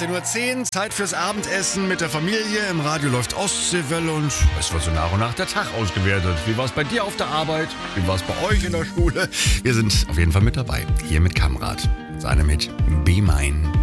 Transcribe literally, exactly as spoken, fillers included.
achtzehn Uhr zehn, Zeit fürs Abendessen mit der Familie. Im Radio läuft Ostseewelle und es wird so nach und nach der Tag ausgewertet. Wie war es bei dir auf der Arbeit? Wie war es bei euch in der Schule? Wir sind auf jeden Fall mit dabei. Hier mit Kamrat. Seine mit Be Mine.